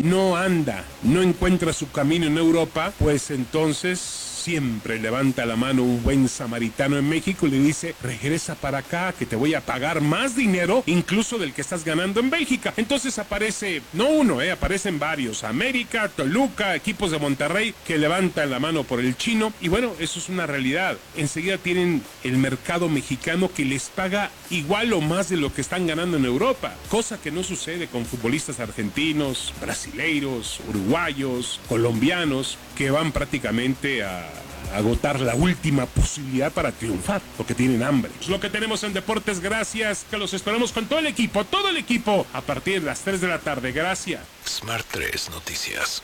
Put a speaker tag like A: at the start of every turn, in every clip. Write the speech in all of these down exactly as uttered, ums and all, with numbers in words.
A: no anda, no encuentra su camino en Europa, pues entonces siempre levanta la mano un buen samaritano en México y le dice, regresa para acá que te voy a pagar más dinero incluso del que estás ganando en Bélgica. Entonces aparece, no uno, eh, aparecen varios, América, Toluca, equipos de Monterrey que levantan la mano por el chino y bueno, eso es una realidad. Enseguida tienen el mercado mexicano que les paga igual o más de lo que están ganando en Europa, cosa que no sucede con futbolistas argentinos, brasileiros, uruguayos, colombianos que van prácticamente a agotar la última posibilidad para triunfar, porque tienen hambre. Es lo que tenemos en Deportes, gracias, que los esperamos con todo el equipo, todo el equipo, a partir de las tres de la tarde, gracias.
B: Smart tres Noticias.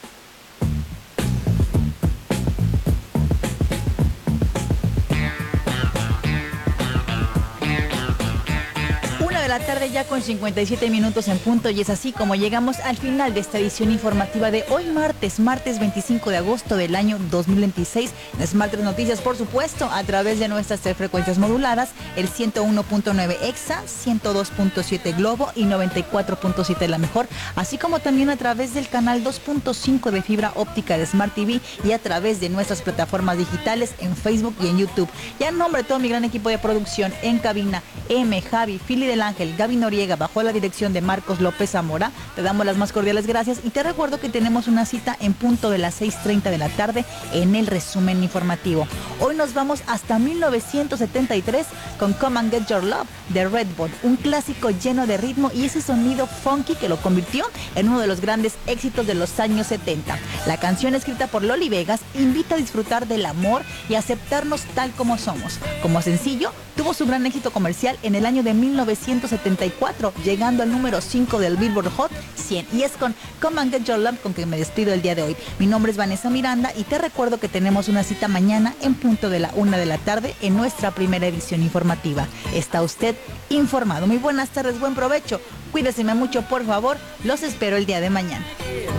C: De la tarde ya con cincuenta y siete minutos en punto y es así como llegamos al final de esta edición informativa de hoy martes, martes veinticinco de agosto del año dos mil veintiséis. En Smart tres Noticias, por supuesto, a través de nuestras tres frecuencias moduladas, el ciento uno punto nueve Exa, ciento dos punto siete Globo y noventa y cuatro punto siete La Mejor, así como también a través del canal dos punto cinco de fibra óptica de Smart T V y a través de nuestras plataformas digitales en Facebook y en YouTube. Ya en nombre de todo mi gran equipo de producción en cabina, M, Javi, Fili del Ángel, Gaby Noriega, bajo la dirección de Marcos López Zamora, te damos las más cordiales gracias y te recuerdo que tenemos una cita en punto de las seis treinta de la tarde en el resumen informativo. Hoy nos vamos hasta mil novecientos setenta y tres con Come and Get Your Love de Redbone, un clásico lleno de ritmo y ese sonido funky que lo convirtió en uno de los grandes éxitos de los años setenta. La canción, escrita por Loli Vegas, invita a disfrutar del amor y aceptarnos tal como somos. Como sencillo, tuvo su gran éxito comercial en el año de mil novecientos setenta y cuatro, llegando al número cinco del Billboard Hot cien. Y es con Come and Get Your Love con que me despido el día de hoy. Mi nombre es Vanessa Miranda y te recuerdo que tenemos una cita mañana en punto de la una de la tarde en nuestra primera edición informativa. Está usted informado. Muy buenas tardes, buen provecho. Cuídeseme mucho, por favor. Los espero el día de mañana.